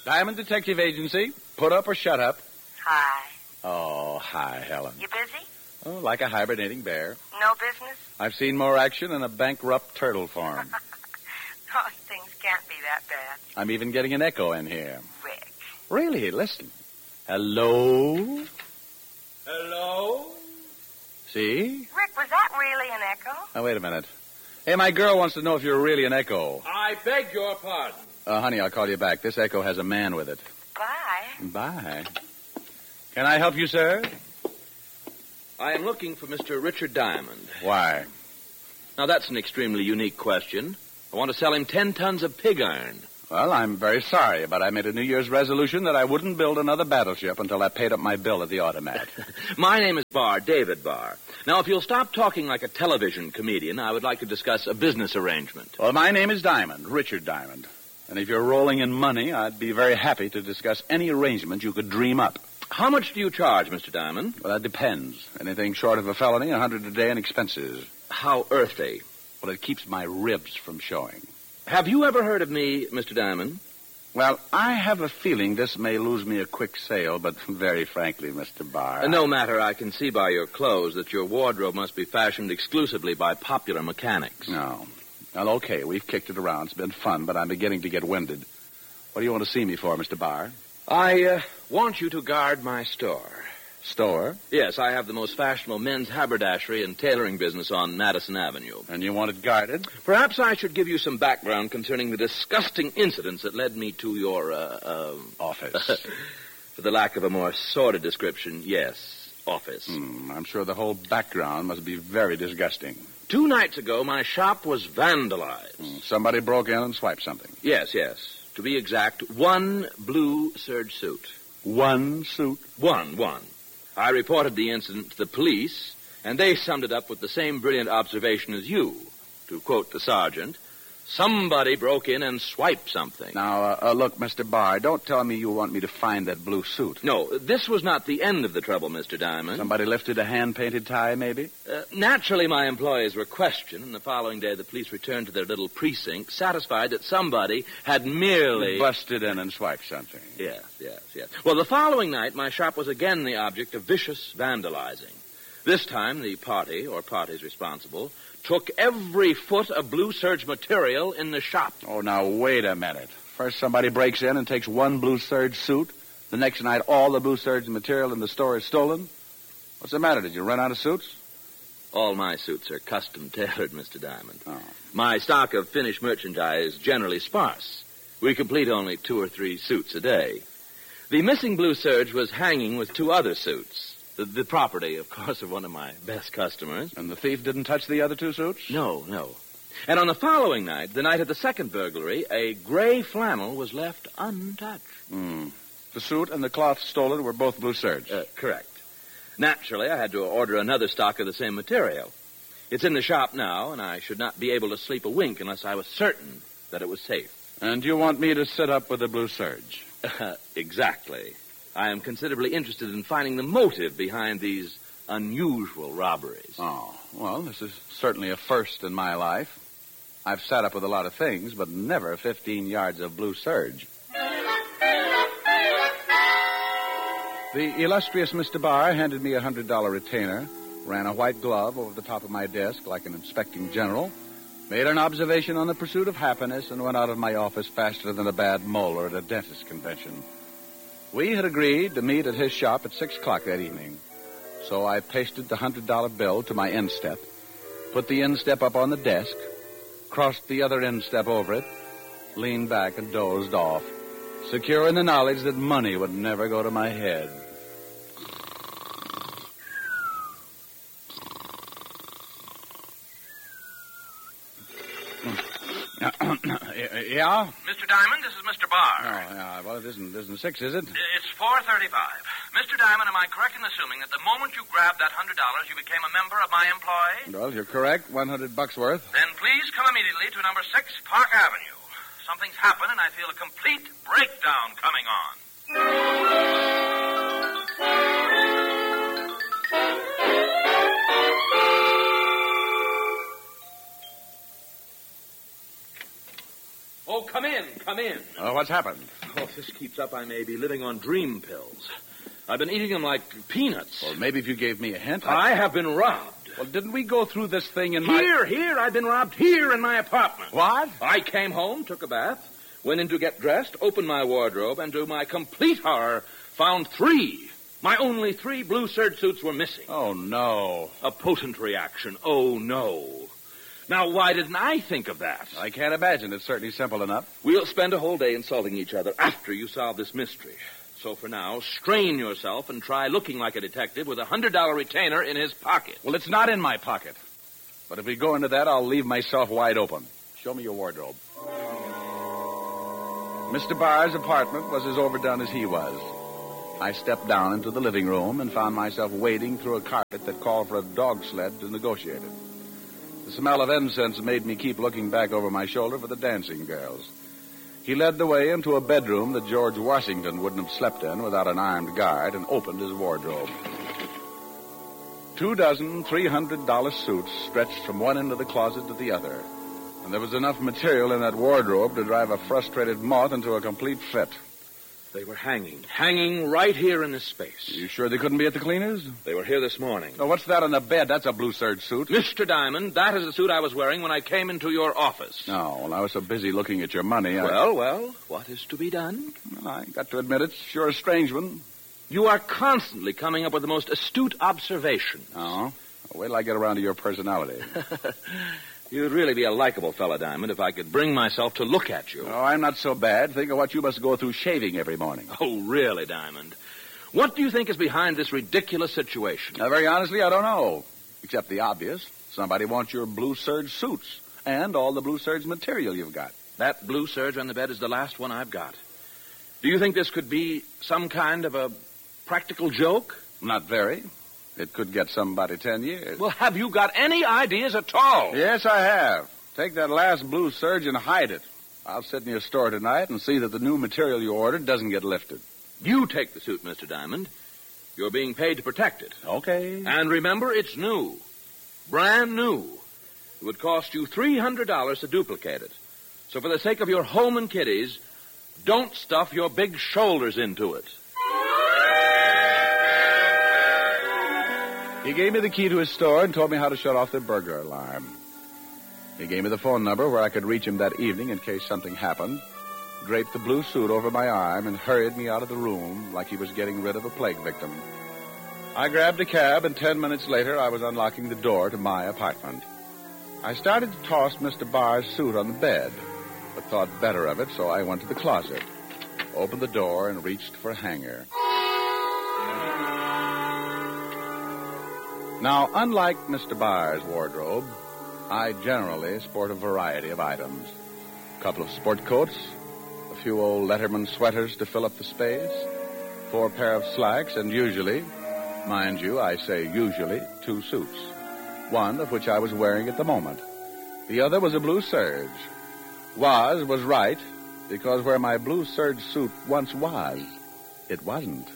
Diamond Detective Agency. Put up or shut up. Hi. Oh, hi, Helen. You busy? Oh, like a hibernating bear. No business? I've seen more action in a bankrupt turtle farm. Oh, things can't be that bad. I'm even getting an echo in here. Rick. Really? Listen. Hello? Hello? See? Rick, was that really an echo? Now, wait a minute. Hey, my girl wants to know if you're really an echo. I beg your pardon. Honey, I'll call you back. This echo has a man with it. Bye. Bye. Can I help you, sir? I am looking for Mr. Richard Diamond. Why? Now, that's an extremely unique question. I want to sell him 10 tons of pig iron. Well, I'm very sorry, but I made a New Year's resolution that I wouldn't build another battleship until I paid up my bill at the automat. My name is Barr, David Barr. Now, if you'll stop talking like a television comedian, I would like to discuss a business arrangement. Well, my name is Diamond, Richard Diamond. And if you're rolling in money, I'd be very happy to discuss any arrangement you could dream up. How much do you charge, Mr. Diamond? Well, that depends. Anything short of a felony, $100 a day in expenses. How earthly. Well, it keeps my ribs from showing. Have you ever heard of me, Mr. Diamond? Well, I have a feeling this may lose me a quick sale, but very frankly, Mr. Barr... No matter, I can see by your clothes that your wardrobe must be fashioned exclusively by popular mechanics. No. Well, okay, we've kicked it around. It's been fun, but I'm beginning to get winded. What do you want to see me for, Mr. Barr? I want you to guard my store. Store? Yes, I have the most fashionable men's haberdashery and tailoring business on Madison Avenue. And you want it guarded? Perhaps I should give you some background concerning the disgusting incidents that led me to your, office. For the lack of a more sordid description, yes, office. I'm sure the whole background must be very disgusting. 2 nights ago, my shop was vandalized. Somebody broke in and swiped something. Yes. To be exact, 1 blue serge suit. 1 suit? One. I reported the incident to the police, and they summed it up with the same brilliant observation as you. To quote the sergeant, somebody broke in and swiped something. Now, look, Mr. Barr, don't tell me you want me to find that blue suit. No, this was not the end of the trouble, Mr. Diamond. Somebody lifted a hand-painted tie, maybe? Naturally, my employees were questioned, and the following day the police returned to their little precinct, satisfied that somebody had merely... busted in and swiped something. Yes. Well, the following night, my shop was again the object of vicious vandalizing. This time, the party, or parties responsible, took every foot of blue serge material in the shop. Oh, now, wait a minute. First, somebody breaks in and takes 1 blue serge suit. The next night, all the blue serge material in the store is stolen. What's the matter? Did you run out of suits? All my suits are custom-tailored, Mr. Diamond. Oh. My stock of finished merchandise is generally sparse. We complete only 2 or 3 suits a day. The missing blue serge was hanging with 2 other suits. The property, of course, of one of my best customers. And the thief didn't touch the other 2 suits? No. And on the following night, the night of the second burglary, a gray flannel was left untouched. The suit and the cloth stolen were both blue serge? Correct. Naturally, I had to order another stock of the same material. It's in the shop now, and I should not be able to sleep a wink unless I was certain that it was safe. And you want me to sit up with the blue serge? Exactly. I am considerably interested in finding the motive behind these unusual robberies. Oh, well, this is certainly a first in my life. I've sat up with a lot of things, but never 15 yards of blue serge. The illustrious Mr. Barr handed me a $100 retainer, ran a white glove over the top of my desk like an inspecting general, made an observation on the pursuit of happiness, and went out of my office faster than a bad molar at a dentist convention. We had agreed to meet at his shop at 6 o'clock that evening. So I pasted the $100 bill to my instep, put the instep up on the desk, crossed the other instep over it, leaned back and dozed off, secure in the knowledge that money would never go to my head. Yeah? Mr. Diamond, this is Mr. Barr. Oh, yeah. Well, it isn't 6, is it? It's 4:35. Mr. Diamond, am I correct in assuming that the moment you grabbed that $100, you became a member of my employ? Well, you're correct. $100 worth. Then please come immediately to number 6 Park Avenue. Something's happened, and I feel a complete breakdown coming on. Oh, come in, come in. What's happened? Oh, if this keeps up, I may be living on dream pills. I've been eating them like peanuts. Well, maybe if you gave me a hint. I have been robbed. Well, didn't we go through this thing in Here, I've been robbed here in my apartment. What? I came home, took a bath, went in to get dressed, opened my wardrobe, and to my complete horror, found 3. My only 3 blue serge suits were missing. Oh, no. A potent reaction. Oh, no. Now, why didn't I think of that? I can't imagine. It's certainly simple enough. We'll spend a whole day insulting each other after you solve this mystery. So for now, strain yourself and try looking like a detective with a $100 retainer in his pocket. Well, it's not in my pocket. But if we go into that, I'll leave myself wide open. Show me your wardrobe. Mr. Barr's apartment was as overdone as he was. I stepped down into the living room and found myself wading through a carpet that called for a dog sled to negotiate it. The smell of incense made me keep looking back over my shoulder for the dancing girls. He led the way into a bedroom that George Washington wouldn't have slept in without an armed guard and opened his wardrobe. 24 $300 suits stretched from one end of the closet to the other, and there was enough material in that wardrobe to drive a frustrated moth into a complete fit. They were hanging right here in this space. You sure they couldn't be at the cleaners? They were here this morning. Oh, what's that on the bed? That's a blue serge suit. Mr. Diamond, that is the suit I was wearing when I came into your office. No, well, I was so busy looking at your money. Well, what is to be done? Well, I got to admit it's sure a strange one. You are constantly coming up with the most astute observations. Oh? Well, wait till I get around to your personality. You'd really be a likable fellow, Diamond, if I could bring myself to look at you. Oh, I'm not so bad. Think of what you must go through shaving every morning. Oh, really, Diamond? What do you think is behind this ridiculous situation? Now, very honestly, I don't know. Except the obvious. Somebody wants your blue serge suits and all the blue serge material you've got. That blue serge on the bed is the last one I've got. Do you think this could be some kind of a practical joke? Not very. It could get somebody 10 years. Well, have you got any ideas at all? Yes, I have. Take that last blue serge and hide it. I'll sit in your store tonight and see that the new material you ordered doesn't get lifted. You take the suit, Mr. Diamond. You're being paid to protect it. Okay. And remember, it's new. Brand new. It would cost you $300 to duplicate it. So for the sake of your home and kiddies, don't stuff your big shoulders into it. He gave me the key to his store and told me how to shut off the burglar alarm. He gave me the phone number where I could reach him that evening in case something happened, draped the blue suit over my arm, and hurried me out of the room like he was getting rid of a plague victim. I grabbed a cab, and 10 minutes later, I was unlocking the door to my apartment. I started to toss Mr. Barr's suit on the bed, but thought better of it, so I went to the closet, opened the door, and reached for a hanger. Now, unlike Mr. Barr's wardrobe, I generally sport a variety of items. A couple of sport coats, a few old Letterman sweaters to fill up the space, 4 pair of slacks, and usually, mind you, I say usually, 2 suits. One of which I was wearing at the moment. The other was a blue serge. Was right, because where my blue serge suit once was, it wasn't.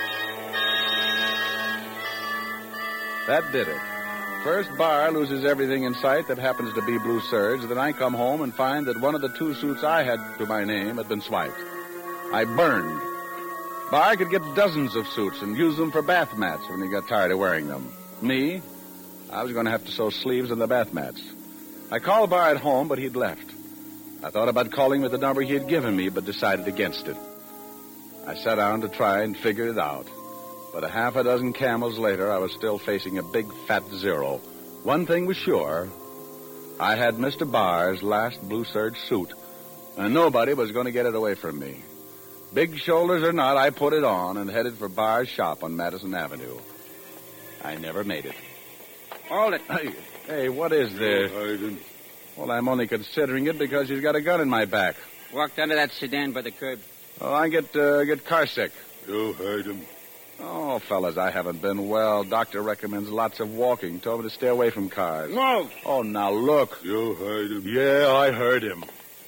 That did it. First, Barr loses everything in sight that happens to be blue serge. Then I come home and find that one of the 2 suits I had to my name had been swiped. I burned. Barr could get dozens of suits and use them for bath mats when he got tired of wearing them. Me, I was going to have to sew sleeves on the bath mats. I called Barr at home, but he'd left. I thought about calling with the number he had given me, but decided against it. I sat down to try and figure it out. But a half a dozen camels later, I was still facing a big, fat zero. One thing was sure. I had Mr. Barr's last blue serge suit, and nobody was going to get it away from me. Big shoulders or not, I put it on and headed for Barr's shop on Madison Avenue. I never made it. Hold it. Hey, what is this? Well, I'm only considering it because he's got a gun in my back. Walked under that sedan by the curb. Oh, I get car sick. You heard him. Oh, fellas, I haven't been well. Doctor recommends lots of walking. Told me to stay away from cars. Move. Oh, now look. You heard him. Yeah, I heard him.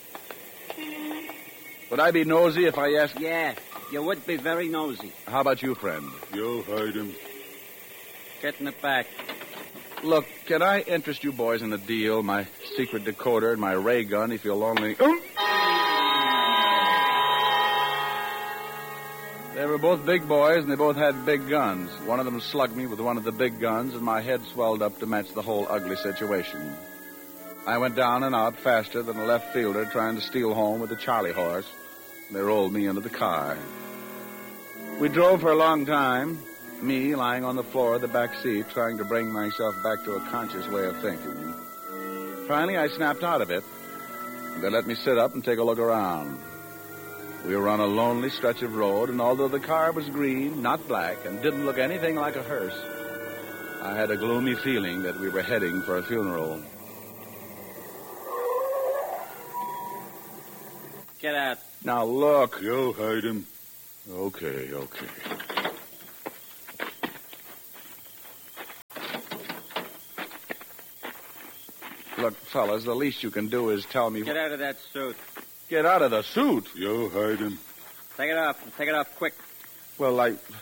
Would I be nosy if I asked? Yeah, you would be very nosy. How about you, friend? You heard him. Get in the back. Look, can I interest you boys in a deal? My secret decoder and my ray gun, if you'll only... were both big boys, and they both had big guns. One of them slugged me with one of the big guns, and my head swelled up to match the whole ugly situation. I went down and out faster than a left fielder trying to steal home with a Charlie horse. They rolled me into the car. We drove for a long time, me lying on the floor of the back seat, trying to bring myself back to a conscious way of thinking. Finally, I snapped out of it. They let me sit up and take a look around. We were on a lonely stretch of road, and although the car was green, not black, and didn't look anything like a hearse, I had a gloomy feeling that we were heading for a funeral. Get out. Now, look. You'll hide him. Okay. Look, fellas, the least you can do is tell me... Get out of that suit. Get out of the suit? You'll hide him. Take it off. Take it off quick. Well,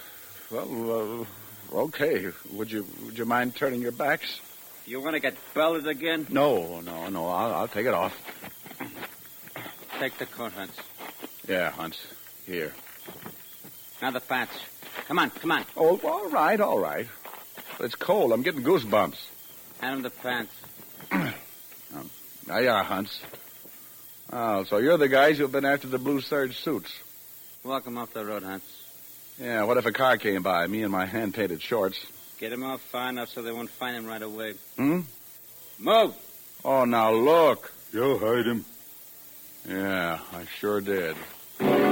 okay. Would you mind turning your backs? You want to get belted again? No. I'll take it off. Take the coat, Hunts. Yeah, Hunts. Here. Now the pants. Come on. Oh, all right. It's cold. I'm getting goosebumps. Hand him the pants. Yeah, Hunts. Oh, so you're the guys who've been after the blue serge suits. Walk him off the road, Hunts. Yeah, what if a car came by, me in my hand-painted shorts? Get him off far enough so they won't find him right away. Move! Oh, now look. You'll hide him. Yeah, I sure did.